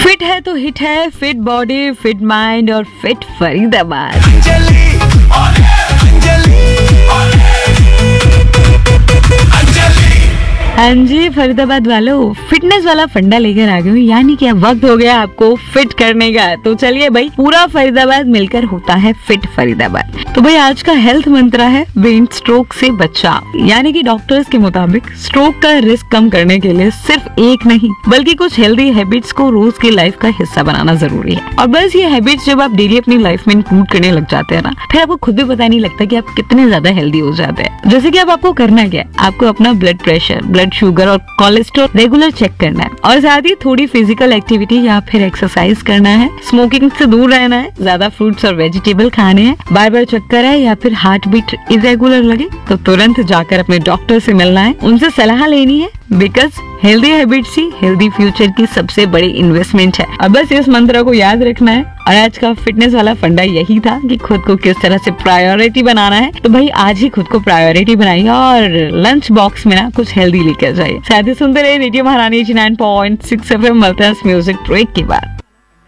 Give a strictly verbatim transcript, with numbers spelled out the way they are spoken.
Fit है तो hit है, फिट बॉडी, फिट माइंड और फिट फरीदाबाद। हाँ जी फरीदाबाद वालों, फिटनेस वाला फंडा लेकर आ गए, यानी कि अब वक्त हो गया आपको फिट करने का। तो चलिए भाई, पूरा फरीदाबाद मिलकर होता है फिट फरीदाबाद। तो भाई आज का हेल्थ मंत्र है ब्रेन स्ट्रोक से बचाव, यानी कि डॉक्टर्स के मुताबिक स्ट्रोक का रिस्क कम करने के लिए सिर्फ एक नहीं बल्कि कुछ हेल्दी हैबिट्स को रोज की लाइफ का हिस्सा बनाना जरूरी है। और बस ये हैबिट्स जब आप डेली अपनी लाइफ में इंक्लूड करने लग जाते हैं ना, फिर आपको खुद भी पता नहीं लगता कि आप कितने ज्यादा हेल्दी हो जाते हैं। जैसे कि अब आपको करना क्या है, आपको अपना ब्लड प्रेशर, ब्लड शुगर और कोलेस्ट्रॉल रेगुलर चेक करना है, और साथ ही थोड़ी फिजिकल एक्टिविटी या फिर एक्सरसाइज करना है, स्मोकिंग से दूर रहना है, ज्यादा फ्रूट्स और वेजिटेबल खाने हैं, बार बार चक्कर है या फिर हार्ट बीट इरेगुलर लगे तो तुरंत जाकर अपने डॉक्टर से मिलना है, उनसे सलाह लेनी है, because healthy habits he healthy future की सबसे बड़ी इन्वेस्टमेंट है। अब बस इस मंत्र को याद रखना है। और आज का फिटनेस वाला फंडा यही था कि खुद को किस तरह से प्रायोरिटी बनाना है। तो भाई आज ही खुद को प्रायोरिटी बनाइए और लंच बॉक्स में ना कुछ हेल्दी लेकर जाइए। साथ ही सुनते रहे रेडियो महारानी ninety nine point six F M. मिलते हैं म्यूजिक ब्रेक के बाद।